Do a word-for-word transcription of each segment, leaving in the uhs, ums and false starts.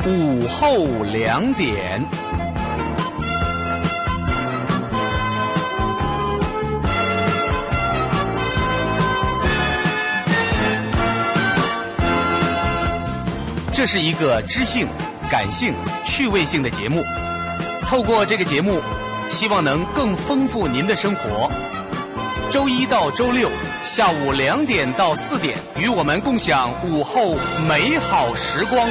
午后两点。这是一个知性、感性、趣味性的节目。透过这个节目，希望能更丰富您的生活。周一到周六下午两点到四点，与我们共享午后美好时光。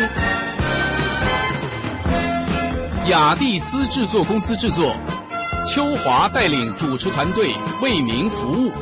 雅蒂斯制作公司制作，秋华带领主持团队为您服务。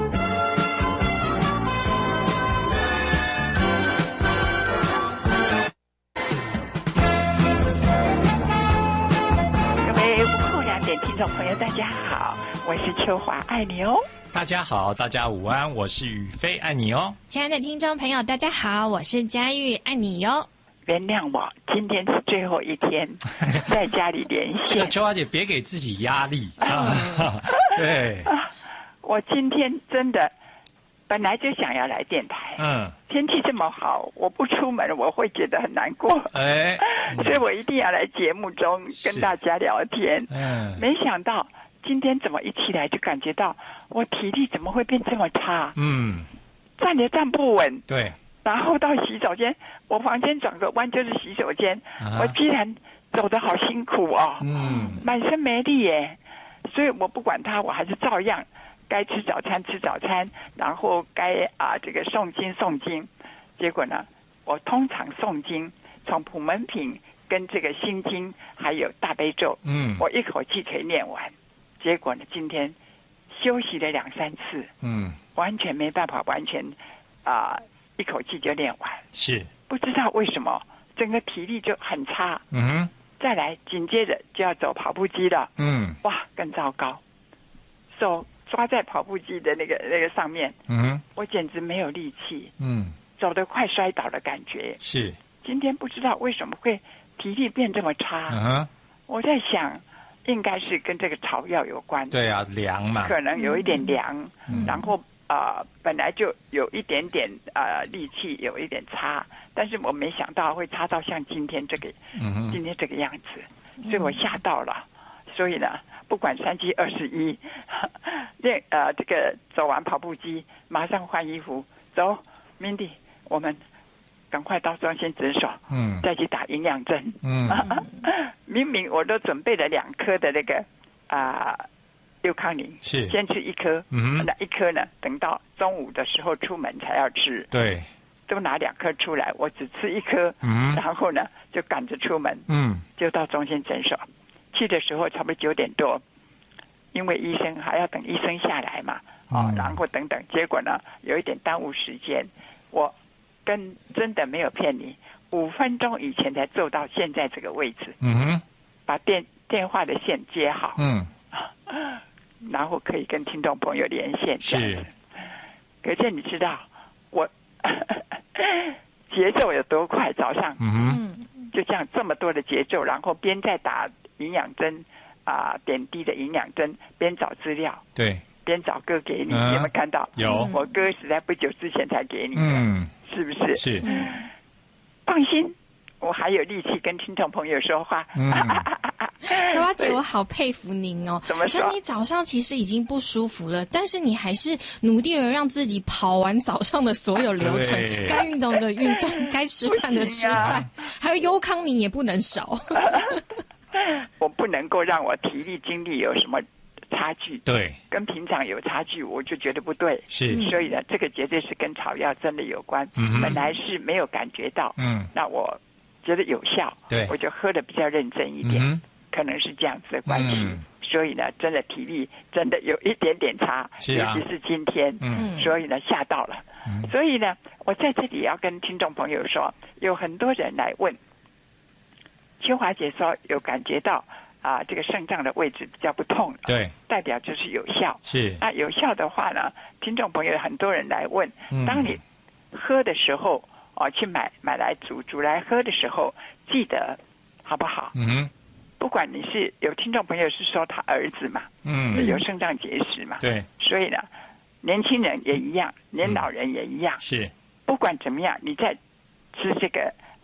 听众朋友大家好，我是秋华，爱你哦。 大家好，大家午安，我是宇飞，爱你哦。 亲爱的听众朋友大家好，我是佳玉，爱你哟。 原谅我，今天是最后一天在家里连线。 这个秋华姐别给自己压力啊。对、 啊，我今天真的本来就想要来电台，嗯，天气这么好，我不出门我会觉得很难过，哎，所以我一定要来节目中跟大家聊天。嗯，没想到今天怎么一起来就感觉到我体力怎么会变这么差？嗯，站也站不稳。 对， 然后到洗手间，我房间转个弯就是洗手间，啊、我居然走得好辛苦哦，嗯，满身没力耶，所以我不管它，我还是照样。该吃早餐吃早餐，然后该啊这个诵经诵经，结果呢，我通常诵经从普门品跟这个心经还有大悲咒，嗯，我一口气可以念完。结果呢，今天休息了两三次，嗯，完全没办法完全啊、呃、一口气就念完， 是不知道为什么整个体力就很差，嗯，再来紧接着就要走跑步机了，嗯，哇更糟糕，手。抓在跑步机的那个那个上面，嗯，我简直没有力气，嗯，走得快摔倒的感觉。 是， 今天不知道为什么会体力变这么差，嗯，我在想，应该是跟这个草药有关。 对啊，凉嘛， 可能有一点凉，嗯、然后啊、呃，本来就有一点点啊、呃、力气有一点差，但是我没想到会差到像今天这个，嗯、今天这个样子，所以我吓到了。所以呢，不管三七二十一，练呃这个走完跑步机，马上换衣服，走 ，Mindy， 我们赶快到中心诊所，嗯，再去打营养针，嗯，明明我都准备了两颗的那个啊、呃、六康宁， 是先吃一颗，嗯，那一颗呢，等到中午的时候出门才要吃， 对， 都拿两颗出来，我只吃一颗，嗯，然后呢就赶着出门，嗯，就到中心诊所。去的时候差不多九点多，因为医生还要等医生下来嘛，哦，嗯、然后等等，结果呢有一点耽误时间。我跟真的没有骗你，五分钟以前才坐到现在这个位置，嗯哼，把电电话的线接好，嗯，然后可以跟听众朋友连线， 是。 可是你知道我节奏有多快？早上，嗯哼，就这样这么多的节奏，然后边在打。营养针啊、呃，点滴的营养针，边找资料， 对， 边找歌给你，嗯、有没有看到？ 有， 我歌是在不久之前才给你的，嗯，是不是？ 是， 放心，我还有力气跟听众朋友说话。嗯， 秋花姐，我好佩服您哦！ 怎么说？ 就你早上其实已经不舒服了，但是你还是努力的让自己跑完早上的所有流程，该运动的运动，该吃饭的吃饭，啊、还有优康宁也不能少。 我不能够让我体力精力有什么差距， 对， 跟平常有差距，我就觉得不对。 是， 所以呢，这个绝对是跟草药真的有关。嗯，本来是没有感觉到，嗯，那我觉得有效， 对， 我就喝得比较认真一点，嗯、可能是这样子的关系。嗯、所以呢，真的体力真的有一点点差， 是啊、 尤其是今天，嗯，所以呢吓到了。嗯、所以呢，我在这里要跟听众朋友说，有很多人来问。秋华姐说有感觉到啊、呃，这个肾脏的位置比较不痛， 对， 代表就是有效。 是， 那有效的话呢，听众朋友很多人来问，嗯、当你喝的时候，哦，去买买来煮煮来喝的时候，记得好不好？嗯哼，不管你是有听众朋友是说他儿子嘛，嗯，有肾脏结石嘛， 对， 所以呢，年轻人也一样，年老人也一样， 嗯、是， 不管怎么样，你在吃这个。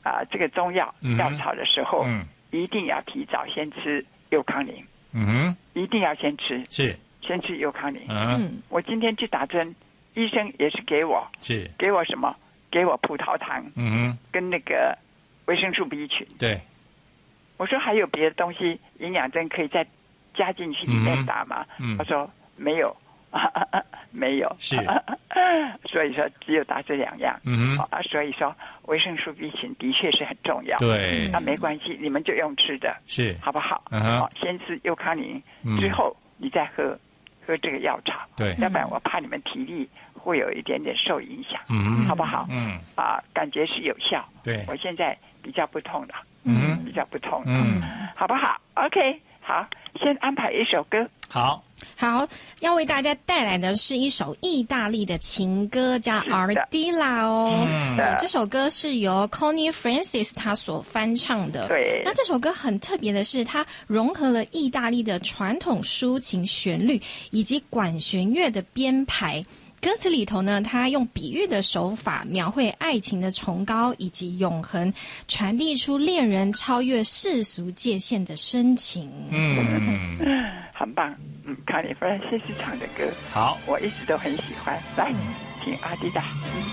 啊、呃、这个中药药草的时候， 嗯， 一定要提早先吃优康宁， 嗯哼， 一定要先吃， 是先吃优康宁。 嗯， 我今天去打针，医生也是给我是给我什么？给我葡萄糖， 嗯哼， 跟那个维生素 B 群。 对， 我说还有别的东西营养针可以再加进去里面打吗？ 嗯， 他说没有，没有， 是， 所以说只有打这两样。 嗯哼， 啊，所以说维生素 B 群的确是很重要。 对， 那没关系，你们就用吃的， 是好不好？ 嗯哼， 好，先吃优康宁， 嗯之后你再喝喝这个药草。 对， 要不然我怕你们体力会有一点点受影响。 嗯， 好不好？ 嗯， 啊，感觉是有效。 对， 我现在比较不痛了。 嗯， 比较不痛。 嗯， 好不好 ？OK， 好，先安排一首歌。 好。 好，要为大家带来的是一首意大利的情歌，叫《Ardilla》哦。 嗯， 这首歌是由 Connie Francis 他所翻唱的。 对。 那这首歌很特别的是，它融合了意大利的传统抒情旋律以及管弦乐的编排。歌词里头呢，他用比喻的手法描绘爱情的崇高以及永恒，传递出恋人超越世俗界限的深情。 嗯， 很棒。嗯，康妮弗兰西斯唱的歌， 好， 我一直都很喜欢。来，听阿迪达。嗯